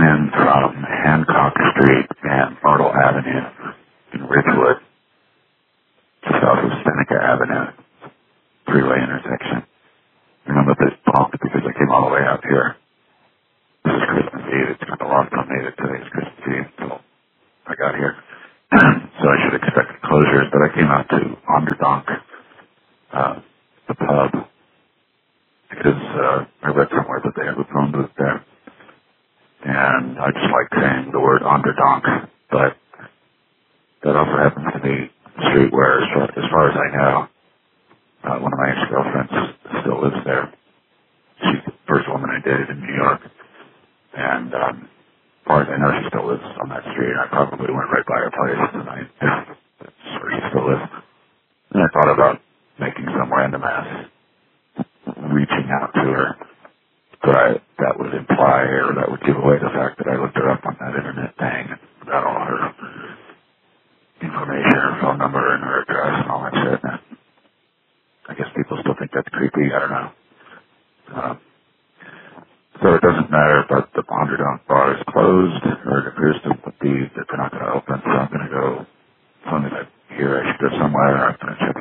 in from Hancock Street and Myrtle Avenue in Ridgewood, just off of Seneca Avenue, freeway intersection. And I'm a bit pumped because I came all the way out here. This is Christmas Eve. It's kind of lost on me that today's Christmas Eve until I got here. So I should expect closures, but I came out to Onderdonk, the pub, because I read somewhere that they have a phone booth there. And I just like saying the word Onderdonk, but that also happens to be the street where, as far as I know, one of my ex-girlfriends still lives there. She's the first woman I dated in New York. And as far as I know, she still lives on that street. I probably went right by her place tonight. That's where she still lives. And I thought about making some random ass reaching out to her. But that would imply, or that would give away the fact that I looked her up on that internet thing and got all her information, her phone number, and her address, and all that shit. And I guess people still think that's creepy. I don't know. So it doesn't matter, but the Onderdonk bar is closed, or it appears to be that they're not going to open. So I'm going to go, as long as I hear I should go somewhere, I'm going to check